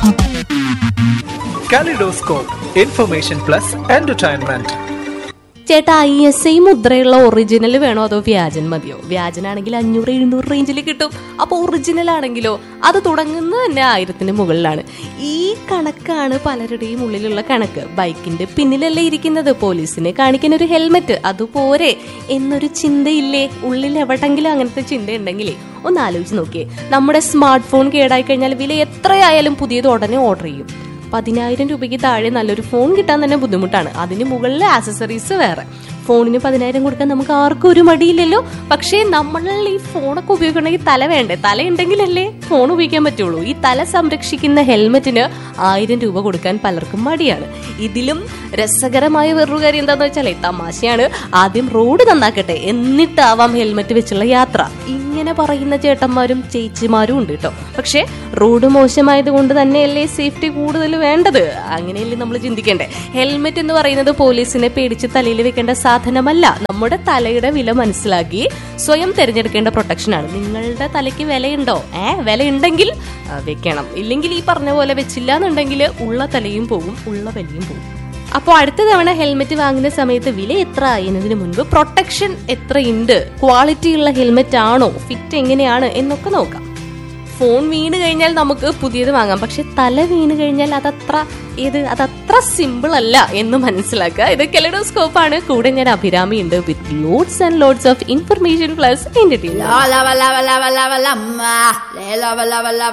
Kaleidoscope, information plus entertainment. ചേട്ടാ, ISI മുദ്രയുള്ള original വേണോ അതോ വ്യാജൻ മതിയോ? വ്യാജനാണെങ്കിൽ 500-700 റേഞ്ചിൽ കിട്ടും. അപ്പോൾ ഒറിജിനൽ ആണെങ്കിലോ അത് തുടങ്ങുന്നത് തന്നെ 1000-ന് മുകളിലാണ്. ഈ കണക്കാണ് പലരുടെയും ഉള്ളിലുള്ള കണക്ക്. ബൈക്കിന്റെ പിന്നിലല്ലേ ഇരിക്കുന്നത്, പോലീസിനെ കാണിക്കാൻ ഒരു ഹെൽമെറ്റ് അതുപോരെ എന്നൊരു ചിന്തയില്ലേ ഉള്ളിൽ? എവിടെങ്കിലും അങ്ങനത്തെ ചിന്ത ഉണ്ടെങ്കിലേ ഒന്ന് ആലോചിച്ച് നോക്കിയേ. നമ്മുടെ സ്മാർട്ട് ഫോൺ കേടായി കഴിഞ്ഞാൽ വില എത്രയായാലും പുതിയത് ഉടനെ ഓർഡർ ചെയ്യും. 10,000 രൂപയ്ക്ക് താഴെ നല്ലൊരു ഫോൺ കിട്ടാൻ തന്നെ ബുദ്ധിമുട്ടാണ്. അതിന് മുകളിൽ ആക്സസറീസ് വേറെ. ഫോണിന് 10,000 കൊടുക്കാൻ നമുക്ക് ആർക്കും ഒരു മടിയില്ലല്ലോ. പക്ഷേ നമ്മൾ ഈ ഫോണൊക്കെ ഉപയോഗിക്കണമെങ്കിൽ തല വേണ്ടേ? തല ഉണ്ടെങ്കിലല്ലേ ഫോൺ ഉപയോഗിക്കാൻ പറ്റുള്ളൂ. ഈ തല സംരക്ഷിക്കുന്ന ഹെൽമെറ്റിന് 1000 രൂപ കൊടുക്കാൻ പലർക്കും മടിയാണ്. ഇതിലും രസകരമായ വേറൊരു കാര്യം എന്താന്ന് വെച്ചാലേ, തമാശയാണ്, ആദ്യം റോഡ് നന്നാക്കട്ടെ എന്നിട്ടാവാം ഹെൽമെറ്റ് വെച്ചുള്ള യാത്ര. ഇങ്ങനെ പറയുന്ന ചേട്ടന്മാരും ചേച്ചിമാരും ഉണ്ട് കേട്ടോ. പക്ഷെ റോഡ് മോശമായത് കൊണ്ട് തന്നെയല്ലേ സേഫ്റ്റി കൂടുതൽ വേണ്ടത്? അങ്ങനെയല്ലേ നമ്മൾ ചിന്തിക്കേണ്ടേ? ഹെൽമെറ്റ് എന്ന് പറയുന്നത് പോലീസിനെ പേടിച്ച് തലയിൽ വെക്കേണ്ട സാധനമല്ല. നമ്മുടെ തലയുടെ വില മനസ്സിലാക്കി സ്വയം തിരഞ്ഞെടുക്കേണ്ട പ്രൊട്ടക്ഷനാണ്. നിങ്ങളുടെ തലയ്ക്ക് വിലയുണ്ടോ? വിലയുണ്ടെങ്കിൽ വെക്കണം. ഇല്ലെങ്കിൽ ഈ പറഞ്ഞ പോലെ വെച്ചില്ല എന്നുണ്ടെങ്കിൽ ഉള്ള തലയും പോകും, ഉള്ള വിലയും പോകും. അപ്പോൾ അടുത്ത തവണ ഹെൽമെറ്റ് വാങ്ങുന്ന സമയത്ത് വില എത്ര എന്നതിന് മുൻപ് പ്രൊട്ടക്ഷൻ എത്രയുണ്ട്, ക്വാളിറ്റി ഉള്ള ഹെൽമെറ്റ് ആണോ, ഫിറ്റ് എങ്ങനെയാണ് എന്നൊക്കെ നോക്കാം. ഫോൺ വീണ് കഴിഞ്ഞാൽ നമുക്ക് പുതിയത് വാങ്ങാം. പക്ഷെ തല വീണ് കഴിഞ്ഞാൽ അതത്ര സിമ്പിൾ അല്ല എന്ന് മനസ്സിലാക്കുക. ഇത് കെലഡോസ്കോപ്പ് ആണ്. കൂടെ ഞാൻ അഭിരാമി ഉണ്ട് വിത്ത് loads and loads of information plus entertainment.